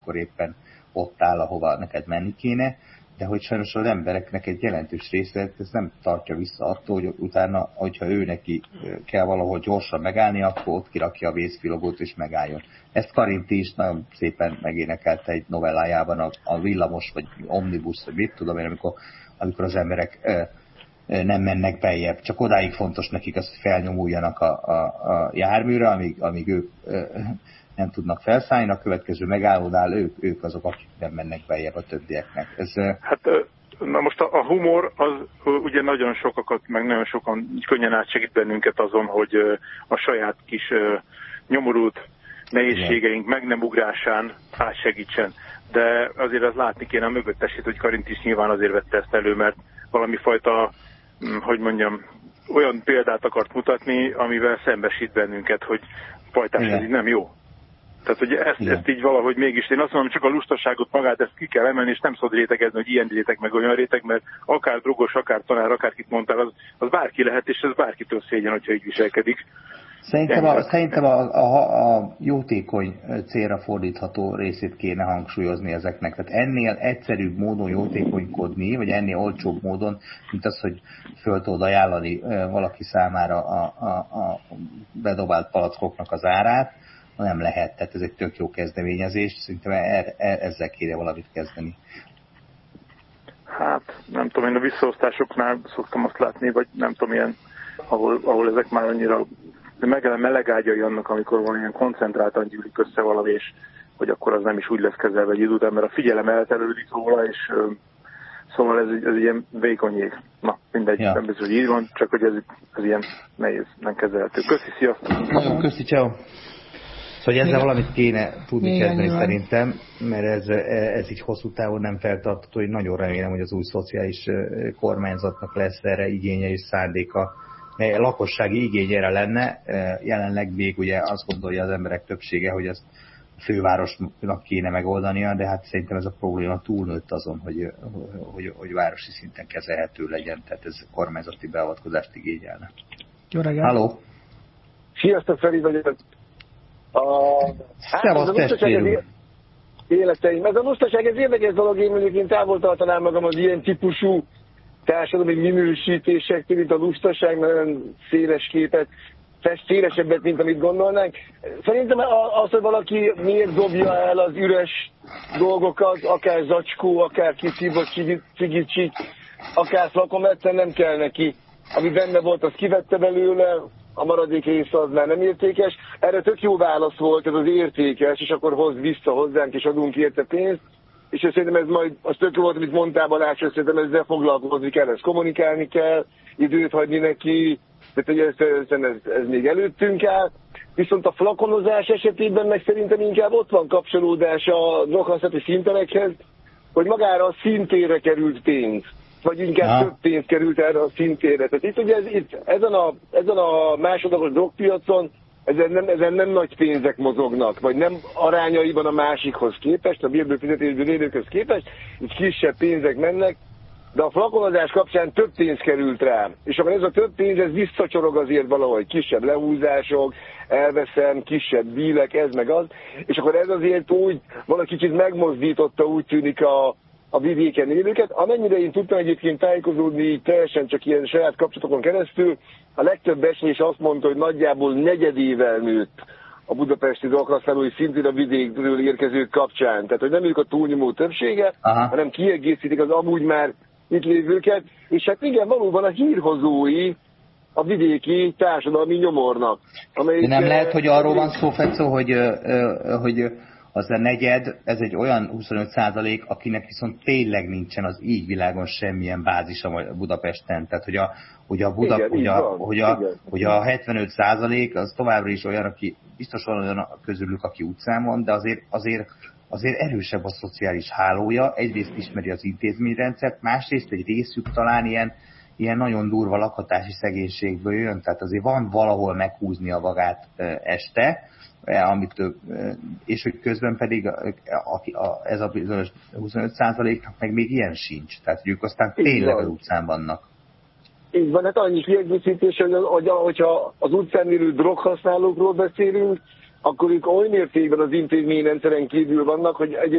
akkor éppen ott áll, ahova neked menni kéne, de hogy sajnos az embereknek egy jelentős része ez nem tartja vissza attól, hogy utána, hogyha ő neki kell valahol gyorsan megállni, akkor ott kirakja a vészvilogót és megálljon. Ezt Karinti is nagyon szépen megénekelte egy novellájában, a villamos, vagy omnibus, vagy mit tudom én, amikor az emberek nem mennek beljebb. Csak odáig fontos nekik az, hogy felnyomuljanak a járműre, amíg ők nem tudnak felszállni, a következő megállónál ők azok, akik nem mennek beljebb a többieknek. Hát na most a humor az ugye nagyon sokakat, meg nagyon sokan könnyen átsegít bennünket azon, hogy a saját kis nyomorult nehézségeink meg nem ugrásán átsegítsen. De azért az látni kéne a mögöttesét, hogy Karint is nyilván azért vette ezt elő, mert valami fajta, hogy mondjam, olyan példát akart mutatni, amivel szembesít bennünket, hogy pajtás, ez így nem jó. Tehát, hogy ezt így valahogy mégis, én azt mondom, csak a lustaságot magát, ezt ki kell emelni, és nem szabad rétegezni, hogy ilyen réteg, meg olyan réteg, mert akár drogos, akár tanár, akárkit mondtál, az bárki lehet, és ez bárkitől szégyen, hogyha így viselkedik. Szerintem a jótékony célra fordítható részét kéne hangsúlyozni ezeknek. Tehát ennél egyszerűbb módon jótékonykodni, vagy ennél olcsóbb módon, mint az, hogy föl tudod ajánlani valaki számára a bedobált palackoknak az árát, nem lehet. Tehát ez egy tök jó kezdeményezés. Szerintem ezzel kéne valamit kezdeni. Hát, nem tudom, én a visszaosztásoknál szoktam azt látni, vagy nem tudom, ilyen, ahol ezek már annyira melegágyai annak, amikor valamilyen koncentráltan gyűlik össze valami, és hogy akkor az nem is úgy lesz kezelve egy idő után, mert a figyelem elterelődik róla, és szóval ez ilyen vékony jég. Na, mindegy, nem biztos, hogy így van, csak hogy ez ilyen nehéz, nem kezelhető. Köszi, sziasztok! Nagyon köszi, ciao. Szóval ezzel valamit kéne tudni kezdeni szerintem, mert ez így hosszú távon nem feltartató, hogy nagyon remélem, hogy az új szociális kormányzatnak lesz erre igénye és szándéka. Lakossági igény erre lenne, jelenleg még ugye azt gondolja az emberek többsége, hogy ezt a fővárosnak kéne megoldania, de hát szerintem ez a probléma túlnőtt azon, hogy városi szinten kezelhető legyen, tehát ez kormányzati beavatkozást igényelne. Jó reggelt! Halló! Sziasztok, Feri vagyok! Szevasz, testvérünk! Életeim. Ez a lustaság, ez érdekes dolog, én mondjuk én távol tartanám magam az ilyen típusú társadalmi minősítésektől, itt a lustaság nagyon széles képet, szélesebbet, mint amit gondolnánk. Szerintem az, hogy valaki miért dobja el az üres dolgokat, akár zacskó, akár kiszívott cigicsi, akár flakon, egyszerűen nem kell neki. Ami benne volt, az kivette belőle, a maradék része az már nem értékes. Erre tök jó válasz volt, ez az értékes, és akkor hoz vissza hozzánk, és adunk érte pénzt. És szerintem ez majd, az tök jó volt, amit mondtál Balázs, szerintem ezzel foglalkozni kell, ezt kommunikálni kell, időt hagyni neki, tehát ez még előttünk áll. Viszont a flakonozás esetében meg szerintem inkább ott van kapcsolódás a droghasználatos szinterekhez, hogy magára a szintére került pénz, vagy inkább több pénz került erre a szintére. Tehát itt ugye ezen a másodlagos drogpiacon ezen nem nagy pénzek mozognak, vagy nem arányaiban a másikhoz képest, a bírből fizetésből élőkhöz képest, így kisebb pénzek mennek, de a flakonozás kapcsán több pénz került rá. És akkor ez a több pénz, ez visszacsorog azért valahogy, kisebb lehúzások, elveszem, kisebb dílek, ez meg az, és akkor ez azért úgy valaki kicsit megmozdította, úgy tűnik a vidéken élőket. Amennyire én tudtam egyébként tájékozódni, így teljesen csak ilyen saját kapcsolatokon keresztül, a legtöbb becslés azt mondta, hogy nagyjából negyedével nőtt a budapesti droghasználói szintén a vidékről érkezők kapcsán. Tehát, hogy nem ők a túlnyomó többsége, hanem kiegészítik az amúgy már itt lévőket, és hát igen, valóban a hírhozói a vidéki társadalmi nyomornak. De nem lehet, hogy arról van szó, Fecó, hogy az a negyed, ez egy olyan 25%, akinek viszont tényleg nincsen az ígvilágon semmilyen bázis a Budapesten. Tehát, hogy a 75% az továbbra is olyan, aki biztos van olyan közülük, aki utcán van, de azért erősebb a szociális hálója, egyrészt ismeri az intézményrendszert, másrészt egy részük talán ilyen nagyon durva lakhatási szegénységből jön, tehát azért van valahol meghúzni a magát este, és hogy közben pedig ez a bizonyos 25%-nak meg még ilyen sincs, tehát ők aztán tényleg az utcán vannak. Így van, hát annyi kiegészítés, hogyha az utcán élő droghasználókról beszélünk, akkor ők oly mértékben az intézményrendszeren kívül vannak, hogy